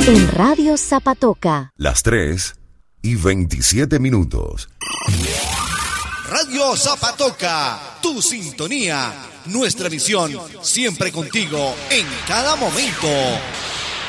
En Radio Zapatoca. Las 3:27. Radio Zapatoca, tu sintonía, nuestra visión, siempre contigo, en cada momento.